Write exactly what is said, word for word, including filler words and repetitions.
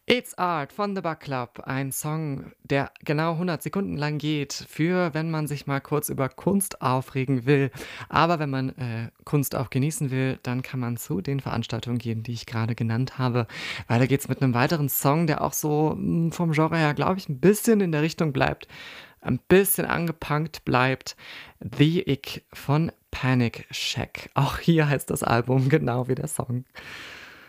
It's Art von The Bug Club, ein Song, der genau hundert Sekunden lang geht, für wenn man sich mal kurz über Kunst aufregen will. Aber wenn man, äh, Kunst auch genießen will, dann kann man zu den Veranstaltungen gehen, die ich gerade genannt habe. Weiter geht's mit einem weiteren Song, der auch so, hm, vom Genre her, glaube ich, ein bisschen in der Richtung bleibt, ein bisschen angepunkt bleibt. „The Ick" von Panic Shack. Auch hier heißt das Album genau wie der Song.